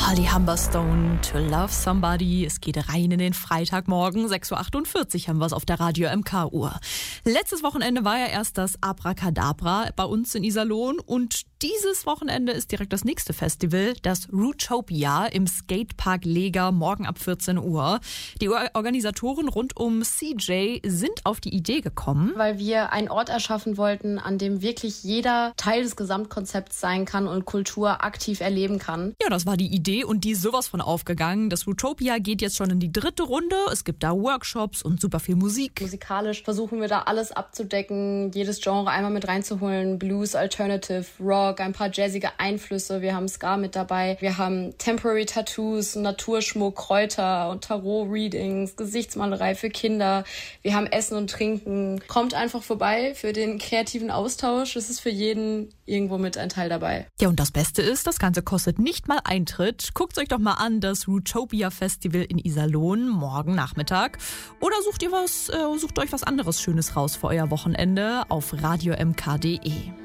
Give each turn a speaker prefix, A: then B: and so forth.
A: Holly Humberstone, To Love Somebody. Es geht rein in den Freitagmorgen, 6.48 Uhr haben wir es auf der Radio MK-Uhr. Letztes Wochenende war ja erst das Abracadabra bei uns in Iserlohn und dieses Wochenende ist direkt das nächste Festival, das Rootopia im Skatepark Lega, morgen ab 14 Uhr. Die Organisatoren rund um CJ sind auf die Idee gekommen,
B: weil wir einen Ort erschaffen wollten, an dem wirklich jeder Teil des Gesamtkonzepts sein kann und Kultur aktiv erleben kann.
A: Ja, das war die Idee und die ist sowas von aufgegangen. Das Rootopia geht jetzt schon in die 3. Runde. Es gibt da Workshops und super viel Musik.
B: Musikalisch versuchen wir da alles abzudecken, jedes Genre einmal mit reinzuholen. Blues, Alternative, Rock, ein paar jazzige Einflüsse. Wir haben Ska mit dabei. Wir haben Temporary Tattoos, Naturschmuck, Kräuter und Tarot-Readings, Gesichtsmalerei für Kinder. Wir haben Essen und Trinken. Kommt einfach vorbei für den kreativen Austausch. Es ist für jeden irgendwo mit ein Teil dabei.
A: Ja, und das Beste ist, das Ganze kostet nicht mal Eintritt. Guckt euch doch mal an, das Rootopia Festival in Iserlohn morgen Nachmittag. Oder sucht euch was anderes Schönes raus für euer Wochenende auf radiomk.de.